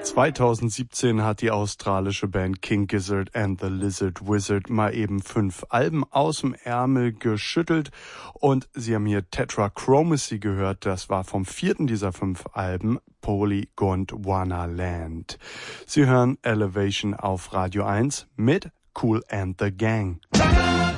2017 hat die australische Band King Gizzard and the Lizard Wizard mal eben 5 Alben aus dem Ärmel geschüttelt und Sie haben hier Tetrachromacy gehört, das war vom 4. dieser 5 Alben, Polygondwana-Land. Sie hören Elevation auf Radio 1 mit Kool and the Gang.